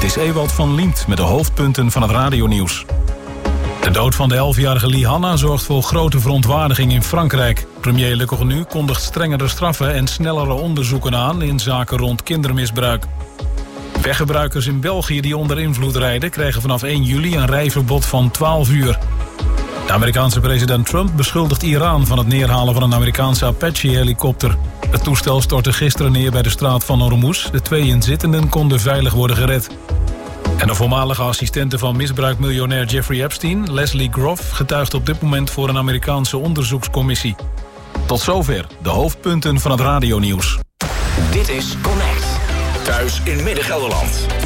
Dit is Ewald van Liemt met de hoofdpunten van het radionieuws. De dood van de 11-jarige Lihanna zorgt voor grote verontwaardiging in Frankrijk. Premier Le Cornu kondigt strengere straffen en snellere onderzoeken aan in zaken rond kindermisbruik. Weggebruikers in België die onder invloed rijden krijgen vanaf 1 juli een rijverbod van 12 uur. De Amerikaanse president Trump beschuldigt Iran van het neerhalen van een Amerikaanse Apache-helikopter. Het toestel stortte gisteren neer bij de straat van Hormuz. De 2 inzittenden konden veilig worden gered. En de voormalige assistente van misbruikmiljonair Jeffrey Epstein, Leslie Groff, getuigt op dit moment voor een Amerikaanse onderzoekscommissie. Tot zover de hoofdpunten van het radionieuws. Dit is Connect. Thuis in Midden-Gelderland.